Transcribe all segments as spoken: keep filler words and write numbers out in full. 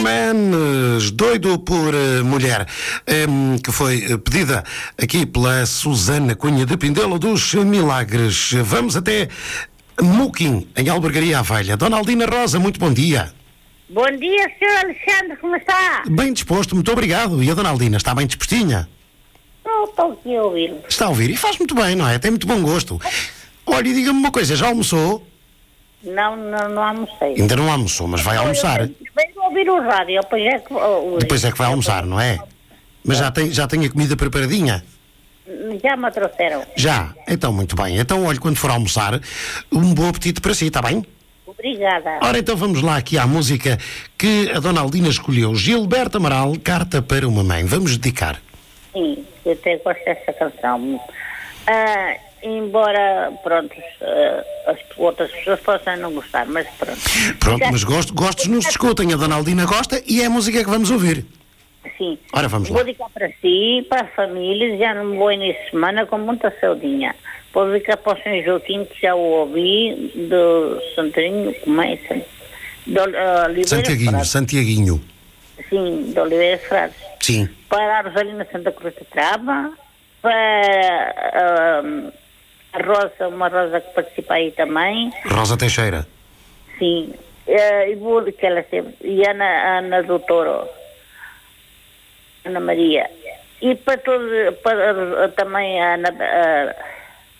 Man, doido por uh, mulher, um, que foi uh, pedida aqui pela Susana Cunha de Pindelo dos Milagres. Vamos até Muquim, em Albergaria à Velha. Dona Aldina Rosa, muito bom dia. Bom dia, senhor Alexandre, como está? Bem disposto, muito obrigado. E a Dona Aldina, está bem dispostinha? Não, estou aqui a ouvir. Está a ouvir e faz muito bem, não é? Tem muito bom gosto. Olha, e diga-me uma coisa, já almoçou? Não, não, não almocei. Ainda não almoçou, mas vai almoçar. Venho ouvir o rádio, depois é que... Uh, Depois é que vai almoçar, não é? Mas já tem, já tem a comida preparadinha? Já me trouxeram. Já? Então, muito bem. Então, olha, quando for almoçar, um bom apetite para si, está bem? Obrigada. Ora, então vamos lá aqui à música que a Dona Aldina escolheu. Gilberto Amaral, Carta para uma Mãe. Vamos dedicar. Sim, eu até gosto dessa canção. Ah, embora, pronto, uh, as outras pessoas possam não gostar, mas pronto. Pronto, Já... mas gosto, gostos não se discutem. A Dona Aldina gosta e é a música que vamos ouvir. Sim. Ora, vamos lá. Vou dedicar para si, para a família, já não vou início de semana com muita saudinha. Vou dedicar para o São Joaquim, que já o ouvi, do Santarinho, como é isso? Do uh, Oliveira Santiaguinho, Frades. Santiaguinho. Sim, de Oliveira Frades. Sim. Para a Rosalina Santa Cruz de Trava, para uh, a Rosa, uma Rosa que participa aí também. Rosa Teixeira. Sim. Uh, e vou que ela sempre. E Ana, Ana Doutora. Ana Maria. E para todos, para uh, também a Ana. Uh,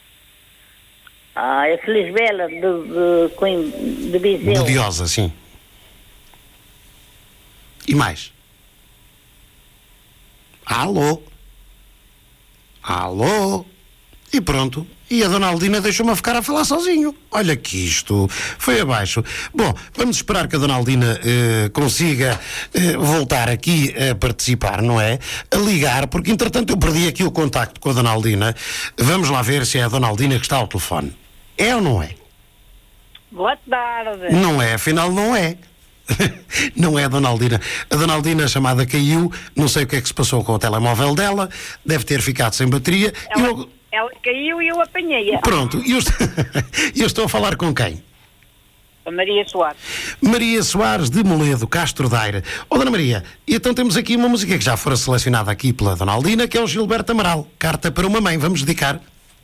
a Felisbela de, de, de, de Viseu. Budiosa, sim. E mais? Alô? Alô? E pronto. E a Dona Aldina deixou-me ficar a falar sozinho. Olha que isto foi abaixo. Bom, vamos esperar que a Dona Aldina eh, consiga eh, voltar aqui a participar, não é? A ligar, porque entretanto eu perdi aqui o contacto com a Dona Aldina. Vamos lá ver se é a Dona Aldina que está ao telefone. É ou não é? Boa tarde. Não é, afinal não é. Não é a Dona Aldina. A Dona Aldina, a chamada caiu, não sei o que é que se passou com o telemóvel dela, deve ter ficado sem bateria. Ela, eu... ela caiu e eu apanhei-a. Pronto, eu estou... eu estou a falar com quem? A Maria Soares. Maria Soares de Moledo, Castro Daire. Ó, Dona Maria, e então temos aqui uma música que já fora selecionada aqui pela Dona Aldina, que é o Gilberto Amaral, Carta para uma Mãe. Vamos dedicar.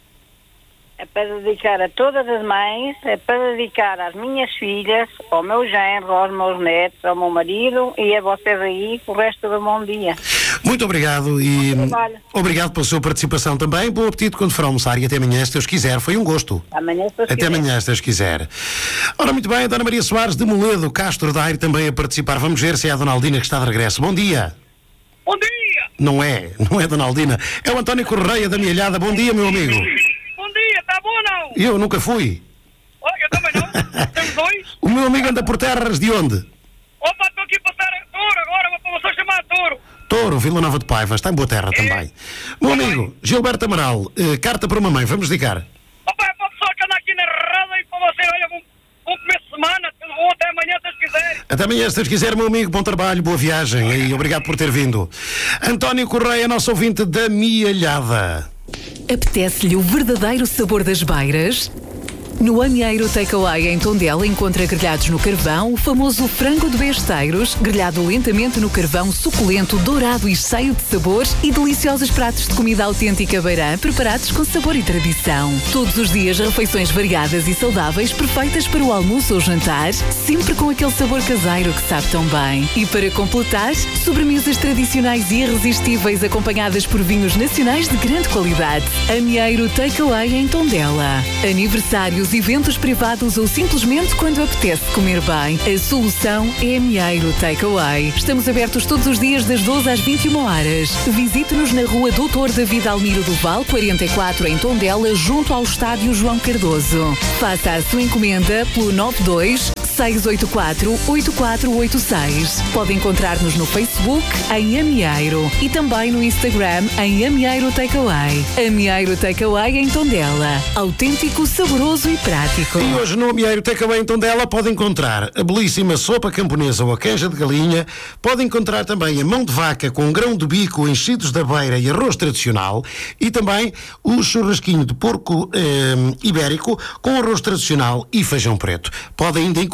É para dedicar a todas as mães, é para dedicar às minhas filhas, ao meu genro, aos meus netos, ao meu marido e a vocês aí, com o resto do bom dia. Muito obrigado e obrigado pela sua participação também. Bom apetite quando for almoçar e até amanhã, se Deus quiser. Foi um gosto. Amanhã, se Deus Até quiser. amanhã, se Deus quiser. Ora, muito bem, a Dona Maria Soares de Moledo, Castro Daire também a participar. Vamos ver se é a Dona Aldina que está de regresso. Bom dia. Bom dia! Não é, não é a Dona Aldina. É o António Correia da Mielhada. Bom dia, meu amigo. Bom dia, está bom ou não? Eu nunca fui. Olha, eu também não. Temos dois. O meu amigo anda por terras de onde? Opa, estou aqui a passar a Touro agora, vou para você chamar Touro. Touro, Vila Nova de Paiva. Está em boa terra também. Meu amigo, Gilberto Amaral, eh, Carta para uma Mãe. Vamos dedicar. Opa, é para a pessoa que anda aqui na rada e para você, olha, bom, bom começo de semana, ou até amanhã, se Deus quiser. Até amanhã, se Deus quiser, meu amigo. Bom trabalho, boa viagem e obrigado por ter vindo. António Correia, nosso ouvinte da Mielhada. Apetece-lhe o verdadeiro sabor das beiras? No Amieiro Takeaway em Tondela encontra grelhados no carvão, o famoso frango de besteiros, grelhado lentamente no carvão, suculento, dourado e cheio de sabores, e deliciosos pratos de comida autêntica beirã, preparados com sabor e tradição. Todos os dias refeições variadas e saudáveis, perfeitas para o almoço ou jantar, sempre com aquele sabor caseiro que sabe tão bem. E para completar, sobremesas tradicionais e irresistíveis acompanhadas por vinhos nacionais de grande qualidade. Amieiro Takeaway em Tondela. Aniversários, eventos privados ou simplesmente quando apetece comer bem. A solução é Amieiro Takeaway. Estamos abertos todos os dias das doze às vinte e uma horas. Visite-nos na rua doutor David Almiro do Val, quarenta e quatro, em Tondela, junto ao estádio João Cardoso. Faça a sua encomenda pelo nove dois seis oito quatro oito quatro oito seis. Pode encontrar-nos no Facebook em Amieiro e também no Instagram em Amieiro Takeaway. Amieiro Takeaway em Tondela. Autêntico, saboroso e prático. E hoje no Amieiro Takeaway em Tondela pode encontrar a belíssima sopa camponesa ou a canja de galinha, pode encontrar também a mão de vaca com grão de bico, enchidos da beira e arroz tradicional e também o churrasquinho de porco eh, ibérico com arroz tradicional e feijão preto. Pode ainda encontrar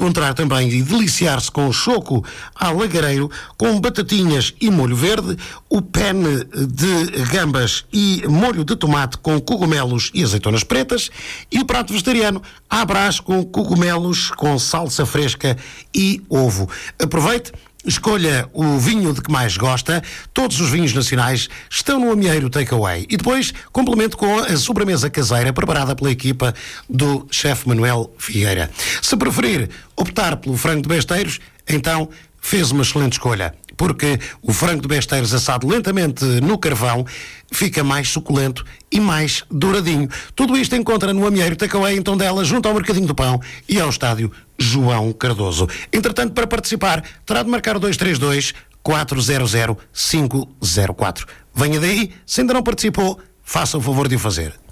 encontrar também e deliciar-se com choco à lagareiro, com batatinhas e molho verde, o penne de gambas e molho de tomate com cogumelos e azeitonas pretas, e o prato vegetariano à brás com cogumelos, com salsa fresca e ovo. Aproveite. Escolha o vinho de que mais gosta. Todos os vinhos nacionais estão no Amieiro Takeaway. E depois complemento com a sobremesa caseira preparada pela equipa do chefe Manuel Figueira. Se preferir optar pelo frango de besteiros, então fez uma excelente escolha, porque o frango de besteiros assado lentamente no carvão fica mais suculento e mais douradinho. Tudo isto encontra no Amieiro Takeaway em Tondela, junto ao Mercadinho do Pão e ao estádio João Cardoso. Entretanto, para participar, terá de marcar o dois três dois, quatro zero zero, cinco zero quatro. Venha daí, se ainda não participou, faça o favor de o fazer.